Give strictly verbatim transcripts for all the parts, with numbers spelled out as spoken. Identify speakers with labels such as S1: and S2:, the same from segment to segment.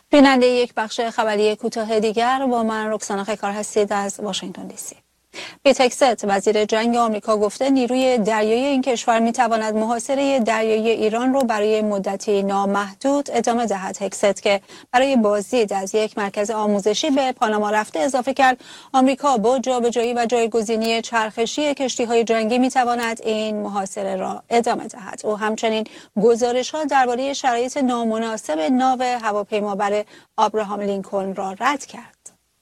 S1: بیننده یک بخش خبری کوتاه دیگر با من رکسانا خیکار هستید از واشنگتن دی سی. پیت هگست وزیر جنگ آمریکا گفته نیروی دریایی این کشور میتواند محاصره دریایی ایران رو برای مدتی نامحدود ادامه دهد. هگست که برای بازدید از یک مرکز آموزشی به پاناما رفته اضافه کرد آمریکا با جابجایی و جایگزینی چرخشی کشتی‌های جنگی میتواند این محاصره را ادامه دهد. او همچنین گزارش‌ها درباره شرایط نامناسب ناو هواپیمابر آبراهام لینکلن را رد کرد.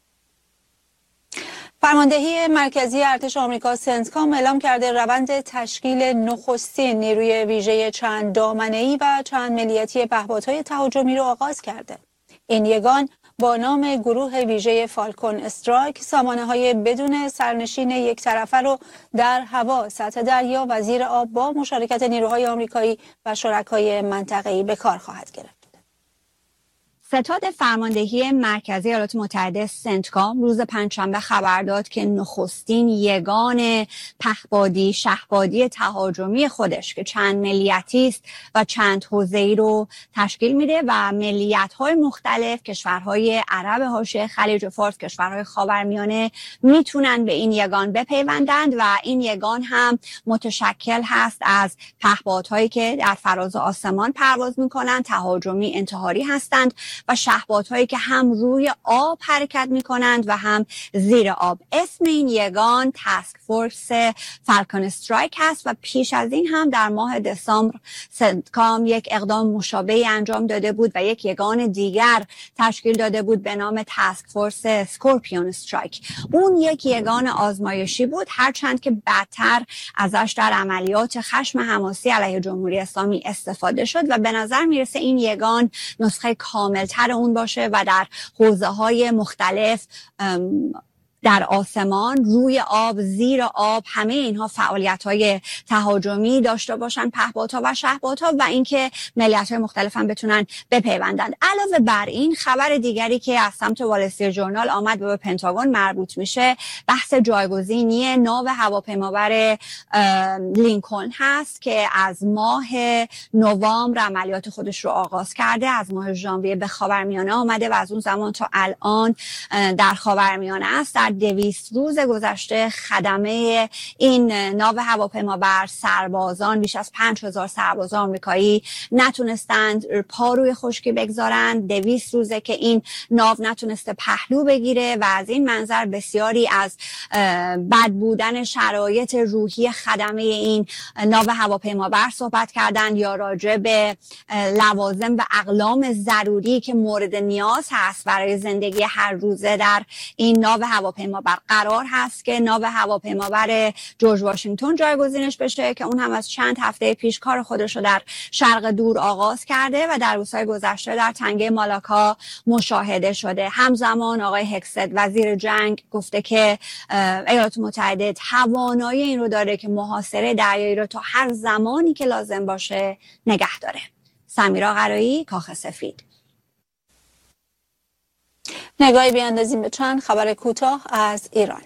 S1: فرماندهی مرکزی ارتش آمریکا سنتکام اعلام کرده روند تشکیل نخستین نیروی ویژه چند دامنه‌ای و چند ملیتی پهپادهای تهاجمی را آغاز کرده. این یگان با نام گروه ویژه فالکون استرایک سامانه‌های بدون سرنشین یک طرفه را در هوا، سطح دریا و زیر آب با مشارکت نیروهای آمریکایی و شرکای منطقه‌ای به کار خواهد گرفت.
S2: ستاد فرماندهی مرکزی ایالات متحده سنتکام روز پنجشنبه خبر داد که نخستین یگان پهپادی شهپادی تهاجمی خودش که چند ملیتی است و چند حوزه‌ای رو تشکیل میده و ملیت‌های مختلف، کشورهای عرب حاشیه خلیج فارس، کشورهای خاورمیانه میتونن به این یگان بپیوندند و این یگان هم متشکل هست از پهپادهایی که در فراز آسمان پرواز میکنن، تهاجمی انتحاری هستند و شهپادهایی که هم روی آب حرکت می کنند و هم زیر آب. اسم این یگان تاسک فورس فالکون استرایک هست و پیش از این هم در ماه دسامبر سنتکام یک اقدام مشابهی انجام داده بود و یک یگان دیگر تشکیل داده بود به نام تاسک فورس اسکورپیون استرایک. اون یک یگان آزمایشی بود، هرچند که بعدتر ازش در عملیات خشم حماسی علیه جمهوری اسلامی استفاده شد و به نظر میرسه این یگان نسخه کامل تر اون باشه و در حوزه های مختلف در آسمان، روی آب، زیر آب، همه اینها فعالیت‌های تهاجمی داشته باشن، پهپادها و شهپادها، و اینکه ملیت‌های مختلف هم بتونن بپیوندند. علاوه بر این خبر دیگری که از سمت وال استریت ژورنال آمد و به پنتاگون مربوط میشه بحث جایگزینی ناو هواپیمابر لینکلن هست که از ماه نوامبر عملیات خودش رو آغاز کرده، از ماه ژانویه به خاورمیانه آمده و از اون زمان تا الان در خاورمیانه است. در دویست روز گذشته خدمه این ناو هواپیمابر سربازان، بیش از پنج هزار سرباز آمریکایی نتونستند پا روی خشکی بگذارند. دویست روزه که این ناو نتونسته پهلو بگیره و از این منظر بسیاری از بد بودن شرایط روحی خدمه این ناو هواپیمابر صحبت کردند یا راجع به لوازم و اقلام ضروری که مورد نیاز هست برای زندگی هر روزه در این ناو هواپیمابر قرار هست که ناو هواپیمابر جورج واشنگتن جایگزینش بشه که اون هم از چند هفته پیش کار خودش رو در شرق دور آغاز کرده و در روزهای گذشته در تنگه مالاکا مشاهده شده. همزمان آقای هگست وزیر جنگ گفته که ایالات متحده توانایی این رو داره که محاصره دریایی رو تا هر زمانی که لازم باشه نگه داره. سمیرا قرایی، کاخ سفید.
S1: نگاهی بیاندازیم به چند خبر کوتاه از ایران.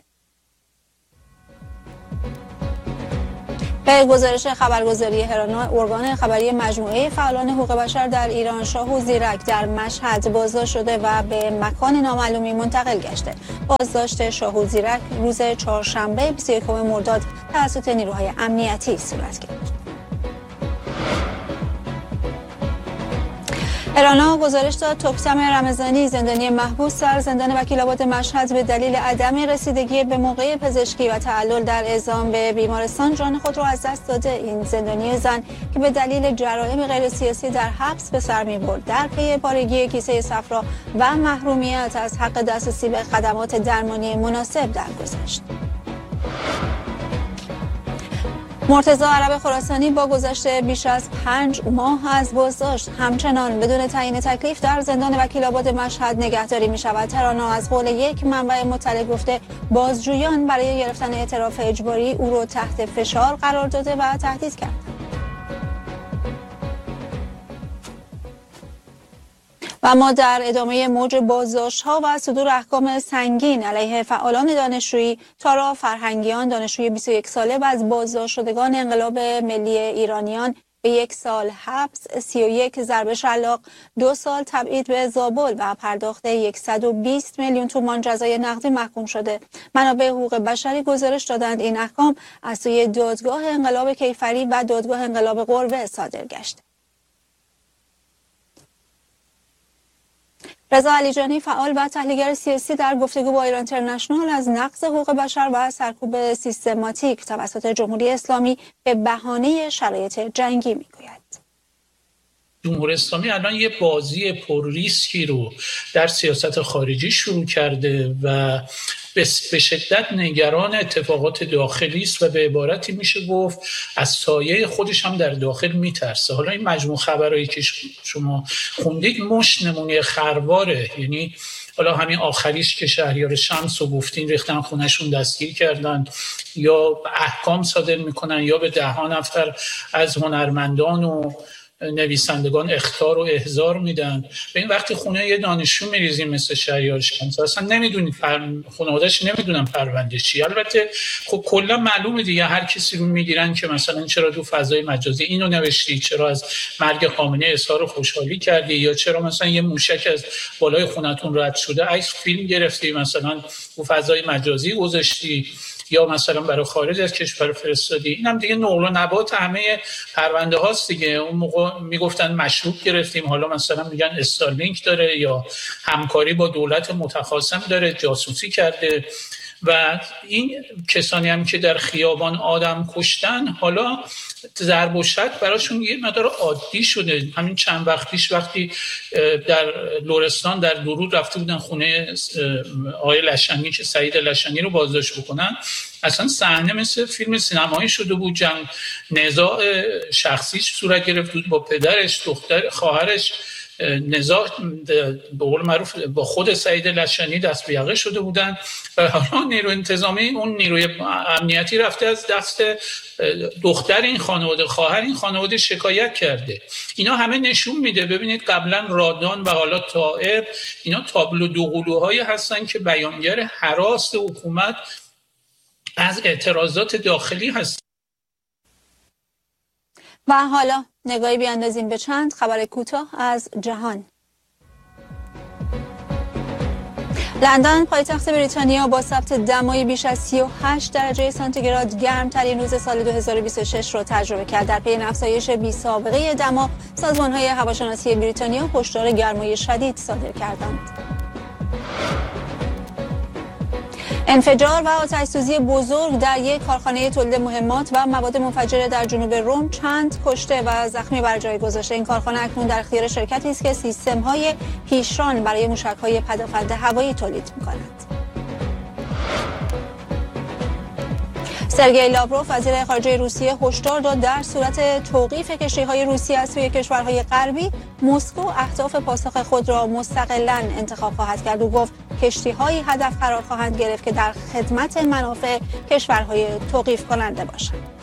S1: به گزارش خبرگزاری هرانا، ارگان خبری مجموعه فعالان حقوق بشر در ایران، شاهو زیرک در مشهد بازداشت شده و به مکان نامعلومی منتقل گشته. بازداشت شاهو زیرک روز چهارشنبه بیست و یکم مرداد توسط نیروهای امنیتی صورت گرفت. هرانا گزارش داد توکتم رمضانی، زندانی محبوس در زندان وکیل‌آباد مشهد، به دلیل عدم رسیدگی به موقع پزشکی و تعلل در اعزام به بیمارستان جان خود را از دست داده. این زندانی زن که به دلیل جرایم غیر سیاسی در حبس به سر می‌برد در پی پارگی کیسه صفرا و محرومیت از حق دسترسی به خدمات درمانی مناسب درگذشت. مرتضی عرب خراسانی با گذشت بیش از پنج ماه از بازداشت همچنان بدون تعیین تکلیف در زندان وکیل‌آباد مشهد نگهداری می شود. ترانا از قول یک منبع مطلع گفته بازجویان برای گرفتن اعتراف اجباری او را تحت فشار قرار داده و تهدید کرد. و ما در ادامه موج بازداشت‌ها و صدور احکام سنگین علیه فعالان دانشجویی، تارا فرهنگیان، دانشجوی بیست و یک ساله و از بازداشت شدگان انقلاب ملی ایرانیان، به یک سال حبس، سی و یک ضرب شلاق، دو سال تبعید به زابل و پرداخت صد و بیست میلیون تومان جزای نقدی محکوم شده. منابع حقوق بشری گزارش دادند این احکام از سوی دادگاه انقلاب کیفری و دادگاه انقلاب قروه صادر گشته. رضا علیجانی، فعال و تحلیلگر سیاسی، در گفتگو با ایران اینترنشنال از نقض حقوق بشر و سرکوب سیستماتیک توسط جمهوری اسلامی به بهانه شرایط جنگی میگوید.
S3: جمهوری اسلامی الان یه بازی پر ریسکی رو در سیاست خارجی شروع کرده و به شدت نگران اتفاقات داخلی است و به عبارتی میشه گفت از سایه خودش هم در داخل میترسه. حالا این مجموع خبرایی که شما خوندید مش نمونه خرواره، یعنی حالا همین آخریش که شهریار شمس رو گفتین ریختن خونهشون دستگیر کردن یا احکام صادر میکنن یا به ده ها نفر از هنرمندان و نویسندگان اخطار و احضار میدن. به این وقتی خونه یه دانشجو میریزیم مثل شهریار شمس اصلا نمیدونید پر... خانواده‌اش نمیدونن پرونده چی. البته خب کلا معلومه دیگه، هر کسی رو میگیرن که مثلا چرا تو فضای مجازی اینو نوشتی، چرا از مرگ خامنه‌ای اظهار خوشحالی کردی، یا چرا مثلا یه موشک از بالای خونتون رد شده عکس فیلم گرفتی مثلا تو فضای مجازی گذاشتی یا مثلا برای خارج از کشور فرستادی. اینم دیگه نقل و نبات همه پرونده هاست دیگه. اون موقع میگفتن مشروط گرفتیم، حالا مثلا میگن استارلینک داره یا همکاری با دولت متخاصم داره، جاسوسی کرده. و این کسانی هم که در خیابان آدم کشتن حالا ضرب و شتم براشون یه مقدار عادی شده. همین چند وقت پیش وقتی در لرستان در درود رفته بودن خونه آقای لشنی که سعید لشنی رو بازداشت بکنن، اصلا صحنه مثل فیلم سینمایی شده بود. جنگ نزاع شخصیش صورت گرفت بود با پدرش، دختر خواهرش، نزاع به قول معروف با خود سعید لشنی دست به یقه شده بودن و حالا نیروی انتظامی اون نیروی امنیتی رفته از دست دختر این خانواده، خواهر این خانواده شکایت کرده. اینا همه نشون میده. ببینید قبلا رادان و حالا طائر اینا تابلو دوقلوهایی هستن که بیانگر هراس حکومت از اعتراضات داخلی هست.
S1: و حالا نگاهی بیاندازیم به چند خبر کوتاه از جهان. لندن، پایتخت بریتانیا، با ثبت دمای بیش از سی و هشت درجه سانتیگراد گرمترین روز سال دو هزار و بیست و شش را تجربه کرد. در پی افزایش بی‌سابقه دما، سازمان‌های هواشناسی بریتانیا هشدار گرمای شدید صادر کردند. انفجار و آتش‌سوزی بزرگ در یک کارخانه تولید مهمات و مواد منفجره در جنوب روم چند کشته و زخمی بر جای گذاشته. این کارخانه اکنون در اختیار شرکتی است که سیستم‌های پیشران برای موشک‌های پدافند هوایی تولید می‌کند. سرگئی لاوروف، وزیر خارجه روسیه، هشدار داد در صورت توقیف کشتی‌های روسی از سوی کشورهای غربی، مسکو اهداف پاسخ خود را مستقلاً انتخاب خواهد کرد. او گفت کشتی‌هایی هدف قرار خواهند گرفت که در خدمت منافع کشورهای توقیف کننده باشند.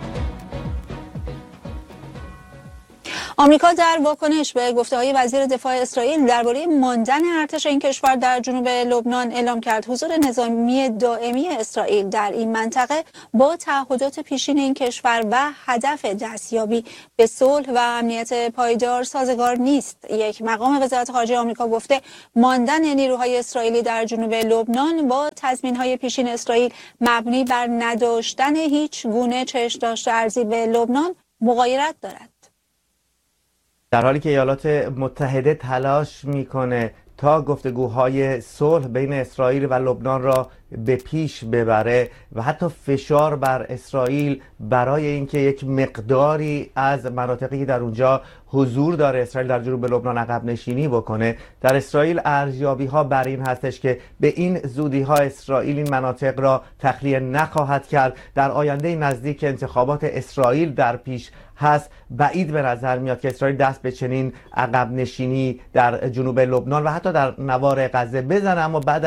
S1: آمریکا در واکنش به گفته‌های وزیر دفاع اسرائیل درباره ماندن ارتش این کشور در جنوب لبنان اعلام کرد حضور نظامی دائمی اسرائیل در این منطقه با تعهدات پیشین این کشور و هدف دستیابی به صلح و امنیت پایدار سازگار نیست. یک مقام وزارت خارجه آمریکا گفته ماندن نیروهای اسرائیلی در جنوب لبنان با تضمین‌های پیشین اسرائیل مبنی بر نداشتن هیچ گونه چشم‌داشت ارزی به لبنان مغایرت دارد.
S4: در حالی که ایالات متحده تلاش میکنه تا گفتگوهای صلح بین اسرائیل و لبنان را به پیش ببره و حتی فشار بر اسرائیل برای اینکه یک مقداری از مناطقی که در اونجا حضور داره اسرائیل در جنوب لبنان عقب نشینی بکنه، در اسرائیل ارزیابی ها بر این هستش که به این زودی ها اسرائیل این مناطق را تخلیه نخواهد کرد. در آینده نزدیک انتخابات اسرائیل در پیش هست، بعید به نظر میاد که اسرائیل دست به چنین عقب نشینی در جنوب لبنان و حتی در نوار غزه بزنه. اما بعد از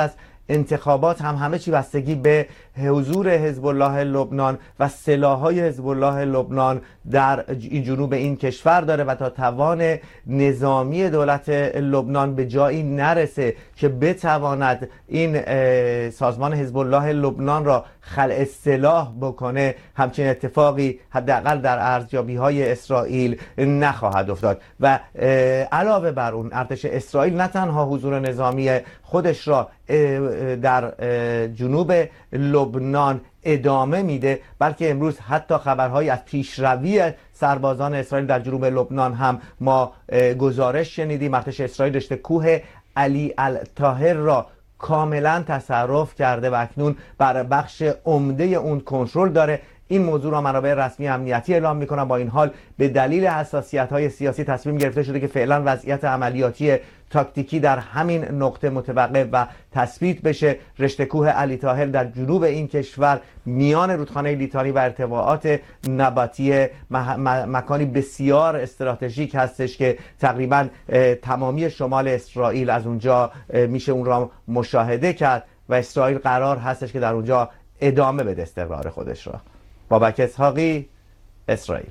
S4: انتخابات هم همه چی بستگی به حضور حزب الله لبنان و سلاح‌های حزب الله لبنان در جنوب این کشور داره و تا توان نظامی دولت لبنان به جایی نرسه که بتواند این سازمان حزب الله لبنان را خلع سلاح بکنه، همچین اتفاقی حداقل در ارزیابی‌های اسرائیل نخواهد افتاد. و علاوه بر اون ارتش اسرائیل نه تنها حضور نظامی خودش را در جنوب لبنان ادامه میده، بلکه امروز حتی خبرهایی از پیشروی سربازان اسرائیل در جنوب لبنان هم ما گزارش شنیدیم. ارتش اسرائیل رشته کوه علی الطاهر را کاملا تصرف کرده و اکنون بر بخش عمده اون کنترل داره. این موضوع را منابع رسمی امنیتی اعلام میکنن. با این حال به دلیل حساسیت‌های سیاسی تصمیم گرفته شده که فعلا وضعیت عملیاتی تاکتیکی در همین نقطه متوقف و تثبیت بشه. رشته کوه علی طاهر در جنوب این کشور میان رودخانه لیتانی و ارتفاعات نباتی مکانی بسیار استراتژیک هستش که تقریبا تمامی شمال اسرائیل از اونجا میشه اون را مشاهده کرد و اسرائیل قرار هستش که در اونجا ادامه بده استقرار خودش را. بابک اسحاقی، اسرائیل.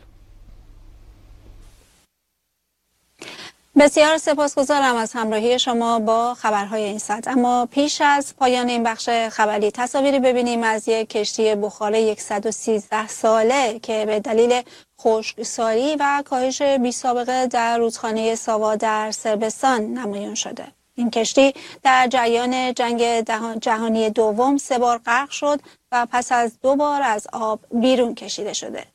S1: بسیار سپاسگزارم از همراهی شما با خبرهای این ساعت. اما پیش از پایان این بخش خبری تصاویری ببینیم از یک کشتی بخار صد و سیزده ساله که به دلیل خشکسالی و کاهش بی‌سابقه در رودخانه ساوا در صربستان نمایان شده. این کشتی در جریان جنگ جهانی دوم سه بار غرق شد و پس از دو بار از آب بیرون کشیده شده.